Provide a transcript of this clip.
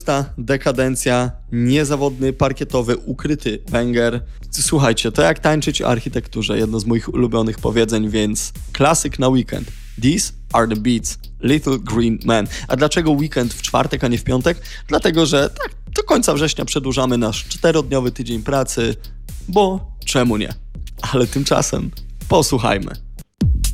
Ta dekadencja, niezawodny, parkietowy, ukryty banger. Słuchajcie, to jak tańczyć o architekturze, jedno z moich ulubionych powiedzeń, więc klasyk na weekend. These are the beats, Little Green Man. A dlaczego weekend w czwartek, a nie w piątek? Dlatego, że tak, do końca września przedłużamy nasz 4-dniowy tydzień pracy, bo czemu nie? Ale tymczasem posłuchajmy.